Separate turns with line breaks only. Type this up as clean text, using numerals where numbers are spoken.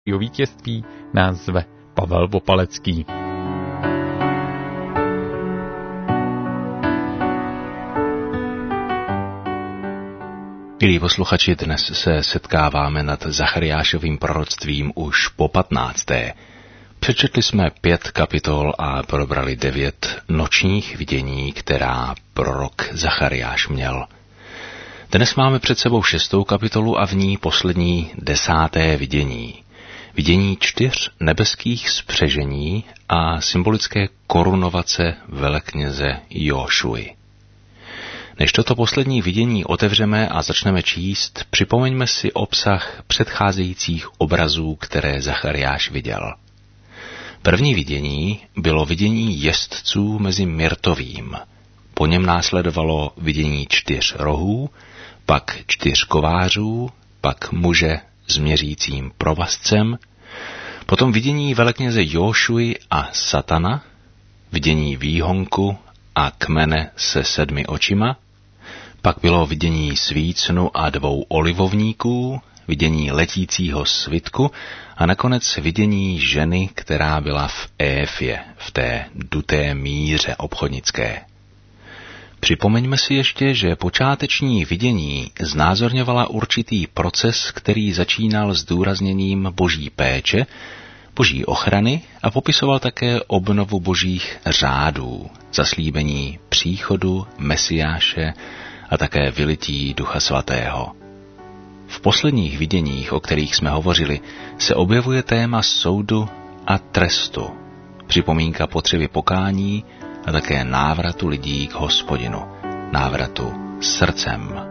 O vítězství nás zve Pavel Vopalecký.
Milí posluchači, dnes se setkáváme nad Zachariášovým proroctvím už po 15. Přečetli jsme 5 kapitol a probrali 9 nočních vidění, která prorok Zachariáš měl. Dnes máme před sebou 6. kapitolu a v ní poslední 10. vidění. Vidění 4 nebeských spřežení a symbolické korunovace velekněze Jóšuy. Než toto poslední vidění otevřeme a začneme číst, připomeňme si obsah předcházejících obrazů, které Zachariáš viděl. První vidění bylo vidění jezdců mezi Myrtovým. Po něm následovalo vidění 4 rohů, pak 4 kovářů, pak muže s měřícím provazcem, potom vidění velekněze Jóšuji a Satana, vidění výhonku a kmene se 7 očima, pak bylo vidění svícnu a 2 olivovníků, vidění letícího svitku a nakonec vidění ženy, která byla v Éfě, v té duté míře obchodnické. Připomeňme si ještě, že počáteční vidění znázorňovala určitý proces, který začínal zdůrazněním boží péče, boží ochrany a popisoval také obnovu božích řádů, zaslíbení příchodu Mesiáše a také vylití Ducha Svatého. V posledních viděních, o kterých jsme hovořili, se objevuje téma soudu a trestu, připomínka potřeby pokání a také návratu lidí k Hospodinu, návratu srdcem.